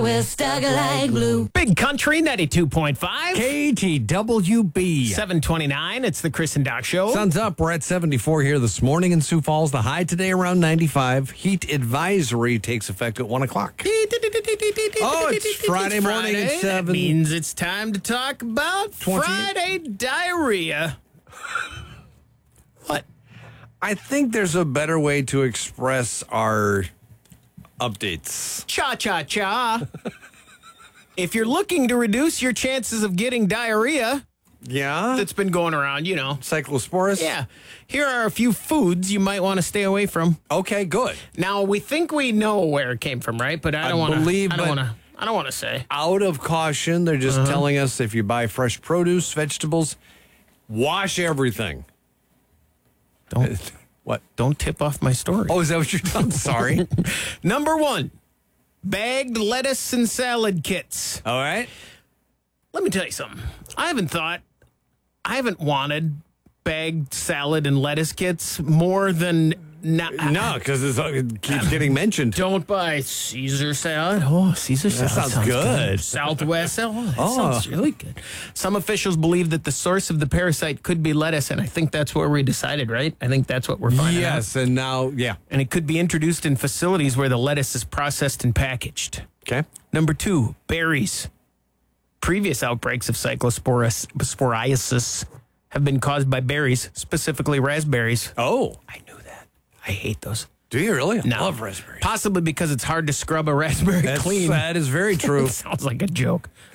We're stuck like glue. Big Country 92.5. KTWB. 729. It's the Chris and Doc Show. Sun's up. We're at 74 here this morning in Sioux Falls. The high today around 95. Heat advisory takes effect at 1 o'clock. Oh, it's Friday morning at 7. That means it's time to talk about Friday diarrhea. What? I think there's a better way to express our updates. Cha-cha-cha. If you're looking to reduce your chances of getting diarrhea Yeah? that's been going around, you know. Cyclosporus? Yeah. Here are a few foods you might want to stay away from. Okay, good. Now, we think we know where it came from, right? But I don't want to say. Out of caution, they're just telling us if you buy fresh produce, vegetables, wash everything. Don't tip off my story. Oh, is that what you're doing? Sorry. Number 1, bagged lettuce and salad kits. All right. Let me tell you something. I haven't wanted bagged salad and lettuce kits more than No, because it keeps getting mentioned. Don't buy Caesar salad. Oh, Caesar salad. That sounds good. Southwest salad. That sounds really good. Some officials believe that the source of the parasite could be lettuce, and I think that's where we decided, right? I think that's what we're finding out. Yes, and now, yeah. And it could be introduced in facilities where the lettuce is processed and packaged. Okay. Number 2, berries. Previous outbreaks of cyclosporiasis have been caused by berries, specifically raspberries. Oh. I knew that. I hate those. Do you really? No. I love raspberries. Possibly because it's hard to scrub a raspberry clean. That is very true. Sounds like a joke.